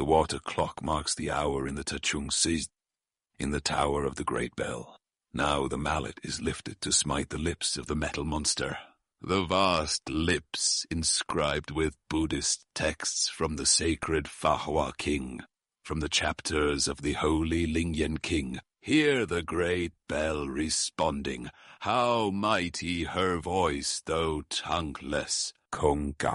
The water clock marks the hour in the Tachung Sizd, in the tower of the great bell. Now the mallet is lifted to smite the lips of the metal monster. The vast lips inscribed with Buddhist texts from the sacred Fahua King, from the chapters of the holy Lingyan King. Hear the great bell responding. How mighty her voice, though tongueless. Konga.